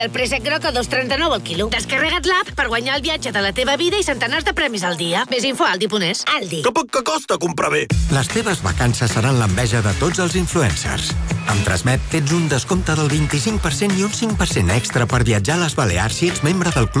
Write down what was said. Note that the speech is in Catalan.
El préssec groc a 2,39 al quilo. Descarrega't l'app per guanyar el viatge de la teva vida i centenars de premis al dia. Més info a Aldi.es. Aldi. Que poc que costa comprar bé. Les teves vacances seran l'enveja de tots els influencers. Amb Transmet tens un descompte del 25% i un 5% extra per viatjar a les Balears si ets membre del Club